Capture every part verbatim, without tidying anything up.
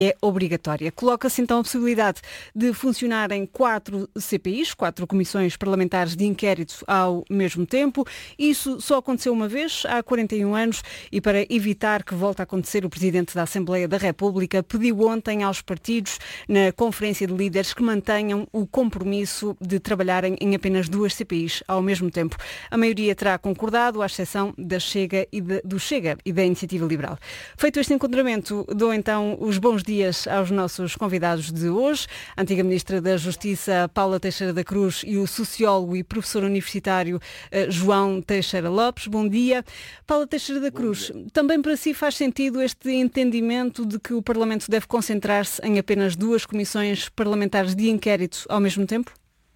é obrigatória. Coloca-se então a possibilidade de funcionarem quatro C P Is, quatro comissões parlamentares de inquérito ao mesmo tempo. Isso só aconteceu uma vez, há quarenta e um anos, e para evitar que volte a acontecer, o Presidente da Assembleia da República pediu ontem aos partidos, na Conferência de Líderes, que mantenham o compromisso de trabalharem em apenas duas C P Is ao mesmo tempo. A maioria terá concordado, à exceção da Chega e de, do Chega e da Iniciativa Liberal. Feito este encontramento, dou então os bons dias dias aos nossos convidados de hoje, a antiga Ministra da Justiça, Paula Teixeira da Cruz, e o sociólogo e professor universitário eh, João Teixeira Lopes. Bom dia. Paula Teixeira da Cruz, também para si faz sentido este entendimento de que o Parlamento deve concentrar-se em apenas duas comissões parlamentares de inquérito ao mesmo tempo?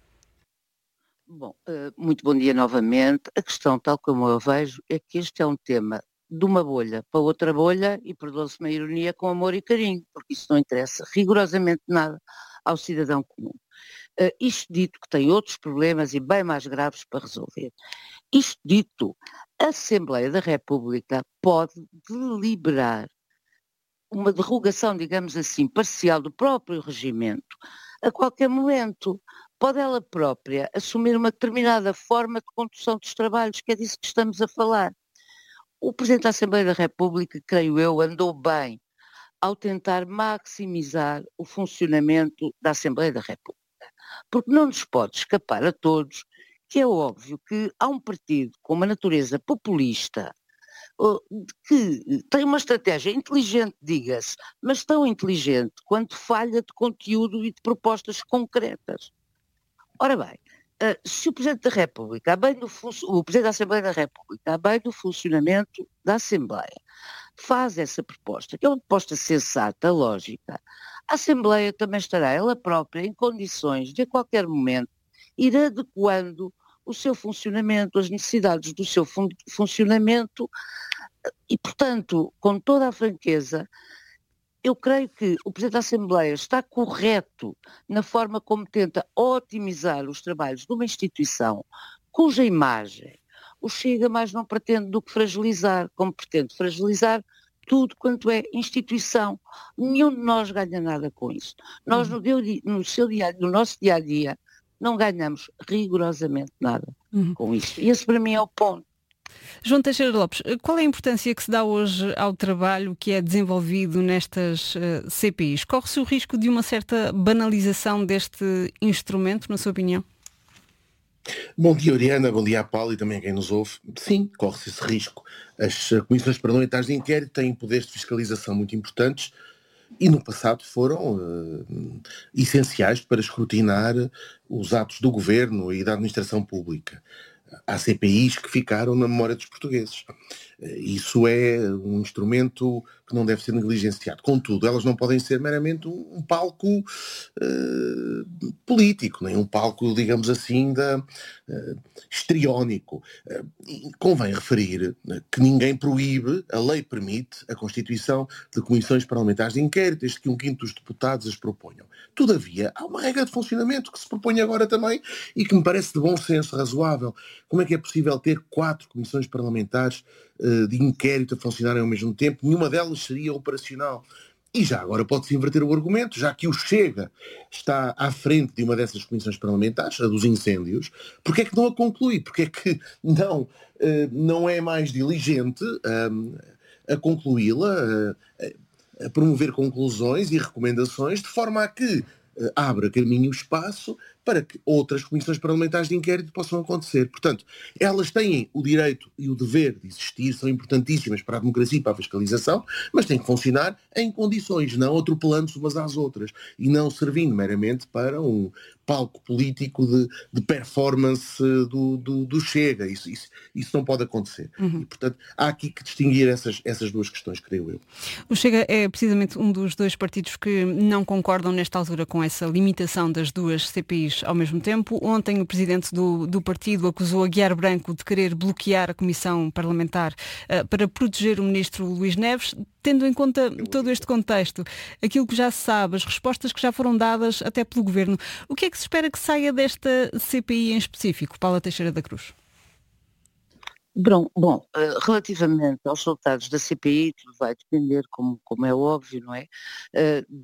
Bom, muito bom dia novamente. A questão, tal como eu vejo, é que este é um tema de uma bolha para outra bolha, e perdoa-se uma ironia, com amor e carinho, porque isso não interessa rigorosamente nada ao cidadão comum. Uh, isto dito, que tem outros problemas e bem mais graves para resolver. Isto dito, a Assembleia da República pode deliberar uma derrogação, digamos assim, parcial do próprio regimento a qualquer momento. Pode ela própria assumir uma determinada forma de condução dos trabalhos, que é disso que estamos a falar. O Presidente da Assembleia da República, creio eu, andou bem ao tentar maximizar o funcionamento da Assembleia da República. Porque não nos pode escapar a todos que é óbvio que há um partido com uma natureza populista, que tem uma estratégia inteligente, diga-se, mas tão inteligente quanto falha de conteúdo e de propostas concretas. Ora bem, Uh, se o Presidente da República, a bem do fun- o Presidente da Assembleia da República, a bem do funcionamento da Assembleia, faz essa proposta, que é uma proposta sensata, lógica, a Assembleia também estará ela própria em condições de, a qualquer momento, ir adequando o seu funcionamento, as necessidades do seu fun- funcionamento, e, portanto, com toda a franqueza, eu creio que o Presidente da Assembleia está correto na forma como tenta otimizar os trabalhos de uma instituição cuja imagem o Chega mais não pretende do que fragilizar, como pretende fragilizar tudo quanto é instituição. Nenhum de nós ganha nada com isso. Nós, no, dia, no, seu dia, no nosso dia-a-dia, não ganhamos rigorosamente nada uhum. com isso. E esse, para mim, é o ponto. João Teixeira Lopes, qual é a importância que se dá hoje ao trabalho que é desenvolvido nestas uh, C P Is? Corre-se o risco de uma certa banalização deste instrumento, na sua opinião? Bom dia, Oriana, bom dia à Paulo e também a quem nos ouve. Sim, corre-se esse risco. As comissões parlamentares de inquérito têm poderes de fiscalização muito importantes e no passado foram uh, essenciais para escrutinar os atos do governo e da administração pública. Há C P Is que ficaram na memória dos portugueses. Isso é um instrumento que não deve ser negligenciado. Contudo, elas não podem ser meramente um, um palco uh, político, nem um palco, digamos assim, da, uh, histriónico. Uh, convém referir que ninguém proíbe, a lei permite a constituição de comissões parlamentares de inquérito, desde que um quinto dos deputados as proponham. Todavia, há uma regra de funcionamento que se propõe agora também e que me parece de bom senso razoável. Como é que é possível ter quatro comissões parlamentares uh, de inquérito a funcionarem ao mesmo tempo? Nenhuma delas seria operacional. E já agora pode-se inverter o argumento, já que o Chega está à frente de uma dessas comissões parlamentares, a dos incêndios, porque é que não a conclui? Porque é que não, uh, não é mais diligente uh, a concluí-la, uh, a promover conclusões e recomendações, de forma a que uh, abra caminho e espaço para que outras comissões parlamentares de inquérito possam acontecer. Portanto, elas têm o direito e o dever de existir, são importantíssimas para a democracia e para a fiscalização, mas têm que funcionar em condições, não atropelando-se umas às outras e não servindo meramente para um palco político de, de performance do, do, do Chega. Isso, isso, isso não pode acontecer. Uhum. E, portanto, há aqui que distinguir essas, essas duas questões, creio eu. O Chega é precisamente um dos dois partidos que não concordam nesta altura com essa limitação das duas C P Is ao mesmo tempo. Ontem o presidente do, do partido acusou a Guiar Branco de querer bloquear a comissão parlamentar uh, para proteger o ministro Luís Neves. Tendo em conta todo este contexto, aquilo que já se sabe, as respostas que já foram dadas até pelo governo, o que é que se espera que saia desta C P I em específico, Paula Teixeira da Cruz? Bom, bom, eh, relativamente aos resultados da C P I, tudo vai depender, como, como é óbvio, não é? Eh,